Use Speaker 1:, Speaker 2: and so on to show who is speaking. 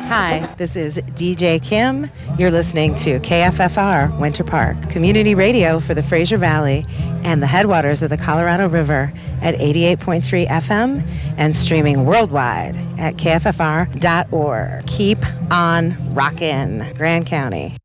Speaker 1: Hi, this is DJ Kim. You're listening to KFFR Winter Park, community radio for the Fraser Valley and the headwaters of the Colorado River at 88.3 FM and streaming worldwide at kffr.org. Keep on rockin', Grand County.